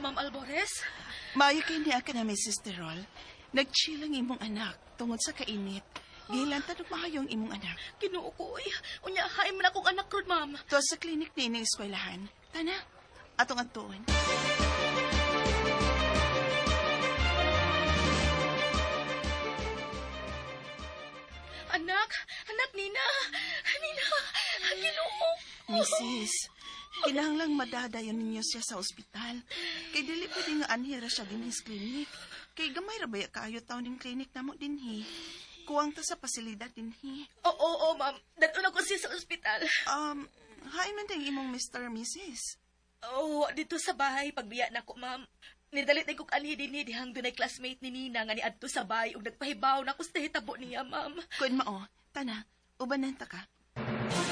Ma'am Albores? Maayo kay niya ka na, Mrs. Terol. Nag-chill ang imong anak tungod sa kainit. Gihilantad og maayo ang imong anak. Ginoo ko, uy. Unyahay man akong anak ron, ma'am. To sa klinik ni ining eskwelahan. Tana, atong adtuon. Anak, Nina. Nina, ginoo. Mrs., kinahanglang madadayon ninyo siya sa ospital. Kay dili pwede nga anhira siya din sa klinik. Kay gamay ra baya kaayo taon ning klinik namo dinhi. Kuwang ta sa pasilidad dinhi. Oo, ma'am. Dadto ko siya sa ospital. Hi man ding imong Mr. Mrs. Oo, dito sa bahay pagbiya na ko, ma'am. Nidalit na kong ani din dihang dunay classmate ni Nina nga ni adto sa bahay ug nagpahibaw na ko sa hitabo niya, ma'am. Kun mao, tana, ubanan ta ka.